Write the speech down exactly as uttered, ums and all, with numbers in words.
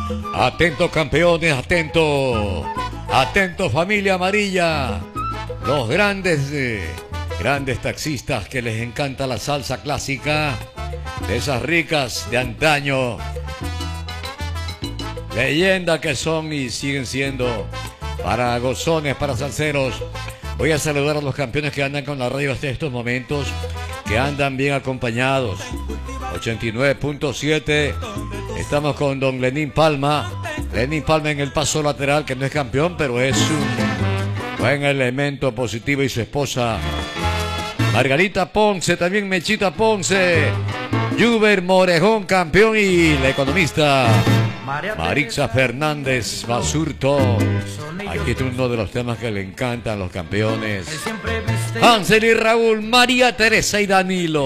Atento campeones, atento. Atento familia amarilla. Los grandes, eh, grandes taxistas que les encanta la salsa clásica. De esas ricas de antaño. Leyenda que son y siguen siendo para gozones, para salseros. Voy a saludar a los campeones que andan con la radio hasta estos momentos, que andan bien acompañados. ochenta y nueve punto siete. Estamos con don Lenín Palma. Lenín Palma en el paso lateral, que no es campeón, pero es un buen elemento positivo. Y su esposa Margarita Ponce, también Mechita Ponce. Juber Morejón, campeón, y la economista Maritza Fernández Basurto. Aquí está uno de los temas que le encantan a los campeones. Hansel y Raúl, María Teresa y Danilo.